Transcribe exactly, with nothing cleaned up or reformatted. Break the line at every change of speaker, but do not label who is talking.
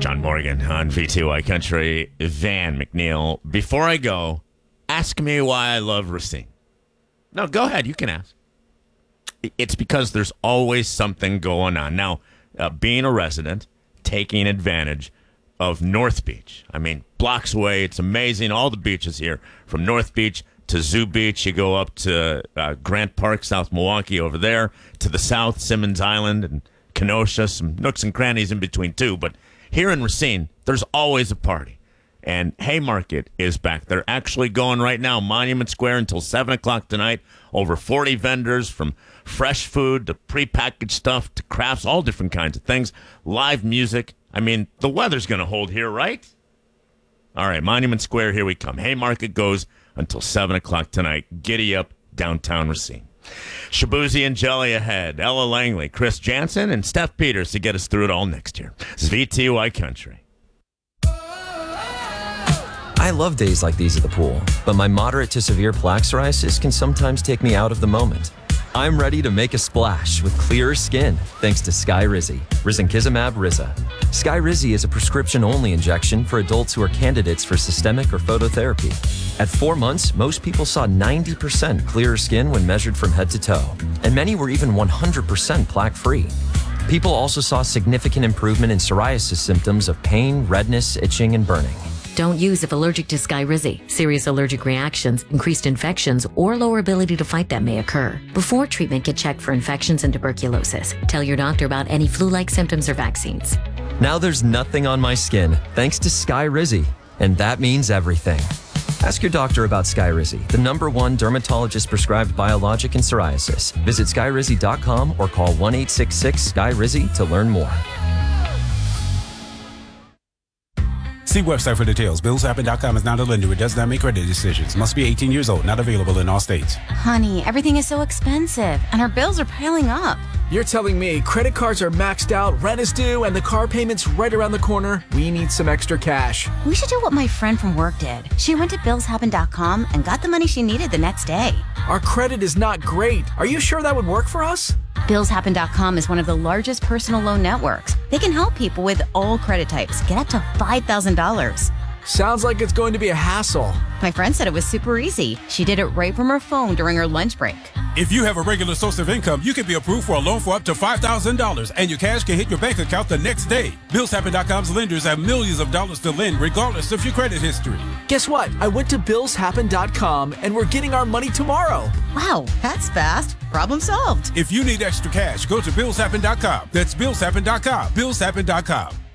John Morgan on V T Y Country. Van McNeil. Before I go, ask me why I love Racine. No, go ahead. You can ask. It's because there's always something going on. Now, uh, being a resident, taking advantage of North Beach. I mean, blocks away. It's amazing. All the beaches here, from North Beach to Zoo Beach. You go up to uh, Grant Park, South Milwaukee over there, to the south, Simmons Island and Kenosha, some nooks and crannies in between too. But here in Racine, there's always a party. And Haymarket is back. They're actually going right now, Monument Square until seven o'clock tonight. Over forty vendors, from fresh food to prepackaged stuff to crafts, all different kinds of things. Live music. I mean, the weather's going to hold here, right? All right, Monument Square, here we come. Haymarket goes until seven o'clock tonight. Giddy up, downtown Racine. Shabuzi and Jelly ahead. Ella Langley, Chris Jansen, and Steph Peters to get us through it all next year. This is V T Y Country.
I love days like these at the pool, but my moderate to severe plaque psoriasis can sometimes take me out of the moment. I'm ready to make a splash with clearer skin thanks to Skyrizi, risankizumab Riza. Skyrizi is a prescription-only injection for adults who are candidates for systemic or phototherapy. At four months, most people saw ninety percent clearer skin when measured from head to toe, and many were even one hundred percent plaque-free. People also saw significant improvement in psoriasis symptoms of pain, redness, itching, and burning.
Don't use if allergic to Skyrizi. Serious allergic reactions, increased infections, or lower ability to fight them may occur. Before treatment, get checked for infections and tuberculosis. Tell your doctor about any flu-like symptoms or vaccines.
Now there's nothing on my skin thanks to Skyrizi, and that means everything. Ask your doctor about Skyrizi, the number one dermatologist-prescribed biologic in psoriasis. Visit skyrizi dot com or call one eight six six Sky Rizi to learn more.
See website for details. Bills Happen dot com is not a lender. It does not make credit decisions. Must be eighteen years old. Not available in all states.
Honey, everything is so expensive, and our bills are piling up.
You're telling me credit cards are maxed out, rent is due, and the car payment's right around the corner? We need some extra cash.
We should do what my friend from work did. She went to Bills Happen dot com and got the money she needed the next day.
Our credit is not great. Are you sure that would work for us?
Bills Happen dot com is one of the largest personal loan networks. They can help people with all credit types get up to five thousand dollars.
Sounds like it's going to be a hassle.
My friend said it was super easy. She did it right from her phone during her lunch break.
If you have a regular source of income, you can be approved for a loan for up to five thousand dollars, and your cash can hit your bank account the next day. Bills Happen dot com's lenders have millions of dollars to lend, regardless of your credit history.
Guess what? I went to Bills Happen dot com, and we're getting our money tomorrow.
Wow, that's fast. Problem solved.
If you need extra cash, go to Bills Happen dot com. That's Bills Happen dot com. Bills Happen dot com.